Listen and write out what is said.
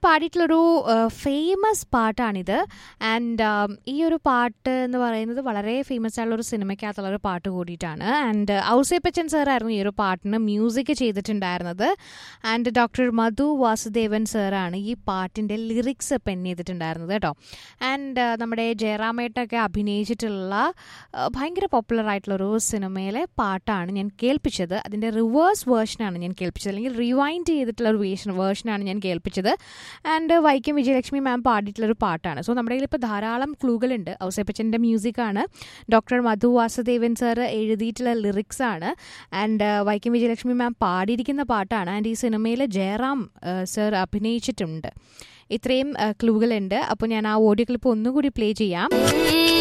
പാടിയിട്ടുള്ളൊരു famous പാട്ടാണിത്. And ഈ ഒരു പാട്ട് എന്ന് പറയുന്നത് വളരെ ഫേമസ് ആയിട്ടുള്ളൊരു സിനിമയ്ക്കകത്തുള്ളൊരു പാട്ട് കൂടിയിട്ടാണ്. ആൻഡ് ഔസേപ്പച്ചൻ സാറായിരുന്നു ഈ ഒരു പാട്ടിന് മ്യൂസിക് ചെയ്തിട്ടുണ്ടായിരുന്നത്. ആൻഡ് ഡോക്ടർ മധു വാസുദേവൻ സാറാണ് ഈ പാട്ടിൻ്റെ ലിറിക്സ് പെൻ ചെയ്തിട്ടുണ്ടായിരുന്നത് കേട്ടോ. ആൻഡ് നമ്മുടെ ജയറാമേട്ടൊക്കെ അഭിനയിച്ചിട്ടുള്ള ഭയങ്കര പോപ്പുലർ ആയിട്ടുള്ളൊരു സിനിമയിലെ പാട്ടാണ് ഞാൻ കേൾപ്പിച്ചത്. അതിൻ്റെ റിവേഴ്സ് വേർഷനാണ് ഞാൻ കേൾപ്പിച്ചത്, അല്ലെങ്കിൽ റിവൈൻഡ് ചെയ്തിട്ടുള്ള ഒരു വേർഷനാണ് ഞാൻ കേൾപ്പിച്ചത്. ആൻഡ് വൈക്കം വിജയലക്ഷ്മി മാം പാടിയിട്ടുള്ളൊരു പാട്ടാണ്. സോ നമ്മുടെ കയ്യിൽ ഇപ്പോൾ ധാരാളം ക്ലൂകളുണ്ട്. ഔസേപ്പച്ചൻ്റെ മ്യൂസിക്കാണ്, ഡോക്ടർ മധു വാസുദേവൻ സാർ എഴുതിയിട്ടുള്ള ലിറിക്സ് ആണ്, ആൻഡ് വൈക്കം വിജയലക്ഷ്മി മാം പാടിയിരിക്കുന്ന പാട്ടാണ്. ആൻഡ് ഈ സിനിമയിൽ ജയറാം സാർ അഭിനയിച്ചിട്ടുണ്ട്. ഇത്രയും ക്ലൂകളുണ്ട്. അപ്പോൾ ഞാൻ ആ ഓഡിയോ ക്ലിപ്പ് ഒന്നുകൂടി പ്ലേ ചെയ്യാം.